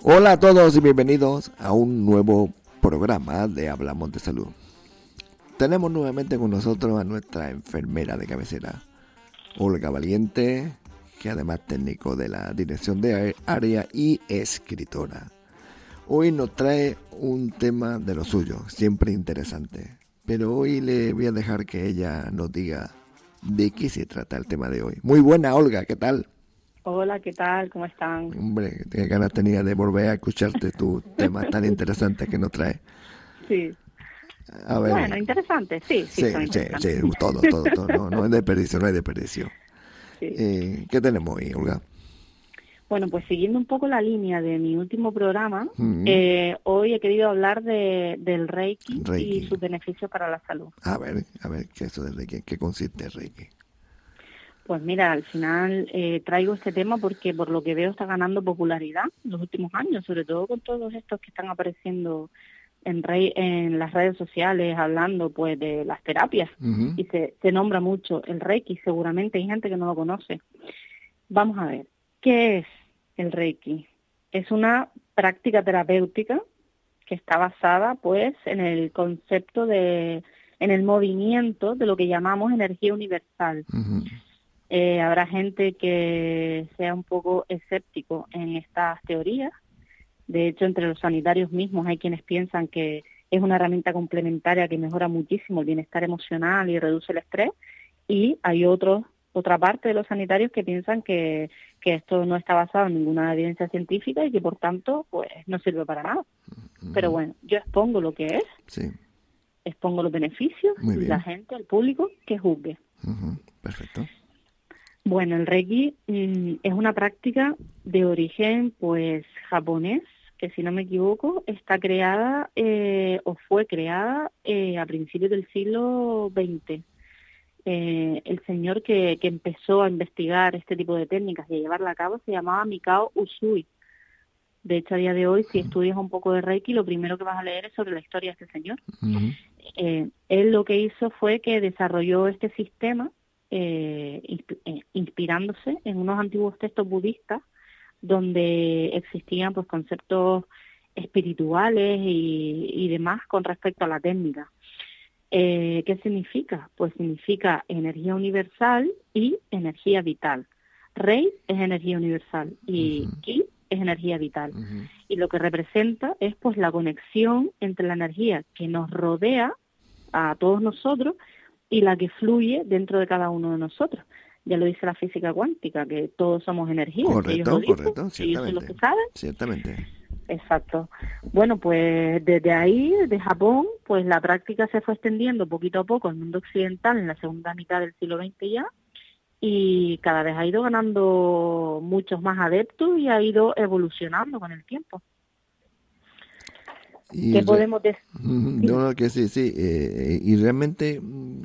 Hola a todos y bienvenidos a un nuevo programa de Hablamos de Salud. Tenemos nuevamente con nosotros a nuestra enfermera de cabecera, Olga Valiente, que además es técnico de la dirección de área y escritora. Hoy nos trae un tema de lo suyo, siempre interesante, pero hoy le voy a dejar que ella nos diga de qué se trata el tema de hoy. Muy buena, Olga, ¿qué tal? Hola, ¿qué tal? ¿Cómo están? Hombre, qué ganas tenía de volver a escucharte tus temas tan interesantes que nos trae. Sí. A Bueno, ver, interesante, sí, sí, son sí, sí, interesantes. todo. No hay desperdicio, no hay desperdicio. Sí. ¿Qué tenemos hoy, Olga? Bueno, pues siguiendo un poco la línea de mi último programa, hoy he querido hablar del Reiki y Reiki. sus beneficios para la salud. A ver, ¿qué es eso del Reiki? ¿Qué consiste el Reiki? Pues mira, al final traigo este tema porque por lo que veo está ganando popularidad en los últimos años, sobre todo con todos estos que están apareciendo en las redes sociales hablando pues de las terapias y se nombra mucho el Reiki, seguramente hay gente que no lo conoce. Vamos a ver, ¿qué es el Reiki? Es una práctica terapéutica que está basada pues en el concepto en el movimiento de lo que llamamos energía universal. Habrá gente que sea un poco escéptico en estas teorías. De hecho, entre los sanitarios mismos hay quienes piensan que es una herramienta complementaria que mejora muchísimo el bienestar emocional y reduce el estrés. Y hay otra parte de los sanitarios que piensan que esto no está basado en ninguna evidencia científica y que, por tanto, pues no sirve para nada. Pero bueno, yo expongo lo que es, Sí, expongo los beneficios muy y la bien. gente, el público, que juzgue. Perfecto. Bueno, el Reiki es una práctica de origen pues japonés, que si no me equivoco está creada o fue creada a principios del siglo XX. El señor que empezó a investigar este tipo de técnicas y a llevarla a cabo se llamaba Mikao Usui. De hecho, a día de hoy, si estudias un poco de Reiki, lo primero que vas a leer es sobre la historia de este señor. Él lo que hizo fue que desarrolló este sistema inspirándose en unos antiguos textos budistas donde existían pues conceptos espirituales y demás con respecto a la técnica. ¿Qué significa? Pues significa energía universal y energía vital. Rei es energía universal y Ki es energía vital. Y lo que representa es pues la conexión entre la energía que nos rodea a todos nosotros y la que fluye dentro de cada uno de nosotros. Ya lo dice la física cuántica, que todos somos energía. Si ellos lo dicen, si ellos son los que saben. Ciertamente. Exacto. Bueno, pues desde ahí, de Japón, pues la práctica se fue extendiendo poquito a poco al mundo occidental en la segunda mitad del siglo XX ya, y cada vez ha ido ganando muchos más adeptos y ha ido evolucionando con el tiempo. Y ¿Qué podemos decir? no, que sí. Y realmente,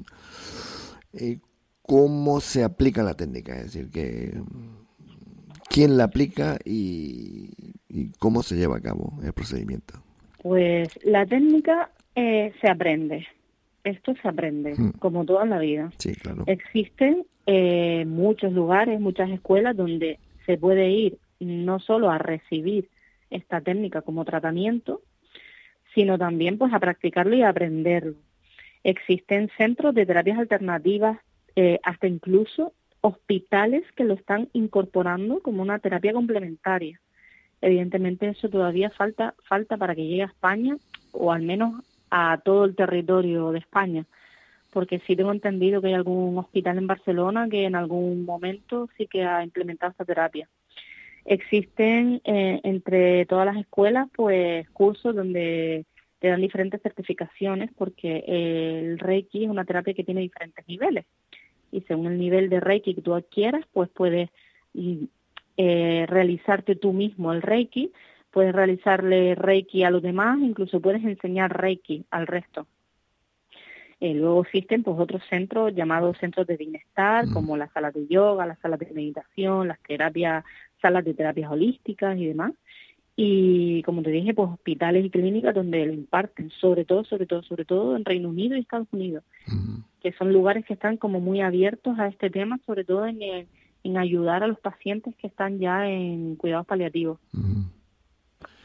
¿cómo se aplica la técnica? Es decir, que quién la aplica y cómo se lleva a cabo el procedimiento. Pues la técnica se aprende. Esto se aprende, como toda la vida. Sí, claro. Existen muchos lugares, muchas escuelas donde se puede ir no solo a recibir esta técnica como tratamiento, sino también pues a practicarlo y a aprenderlo. Existen centros de terapias alternativas, hasta incluso hospitales que lo están incorporando como una terapia complementaria. Evidentemente eso todavía falta para que llegue a España, o al menos a todo el territorio de España, porque sí tengo entendido que hay algún hospital en Barcelona que en algún momento sí que ha implementado esta terapia. Existen entre todas las escuelas pues cursos donde te dan diferentes certificaciones, porque el Reiki es una terapia que tiene diferentes niveles y según el nivel de Reiki que tú adquieras pues puedes realizarte tú mismo el Reiki, puedes realizarle Reiki a los demás, incluso puedes enseñar Reiki al resto. Luego existen pues otros centros llamados centros de bienestar, como las salas de yoga, las salas de meditación, las terapias, salas de terapias holísticas y demás. Y como te dije, pues hospitales y clínicas donde lo imparten, sobre todo en Reino Unido y Estados Unidos, que son lugares que están como muy abiertos a este tema, sobre todo en ayudar a los pacientes que están ya en cuidados paliativos.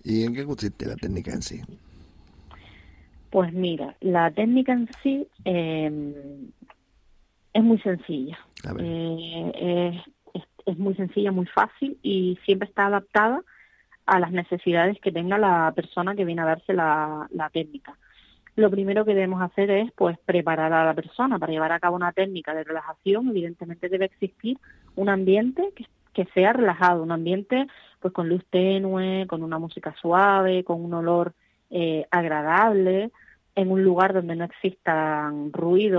¿Y en qué consiste la técnica en sí? Pues mira, la técnica en sí es muy sencilla. A ver. Es muy sencilla, muy fácil y siempre está adaptada a las necesidades que tenga la persona que viene a darse la técnica. Lo primero que debemos hacer es pues preparar a la persona para llevar a cabo una técnica de relajación. Evidentemente debe existir un ambiente que sea relajado, un ambiente pues con luz tenue, con una música suave, con un olor agradable, en un lugar donde no existan ruidos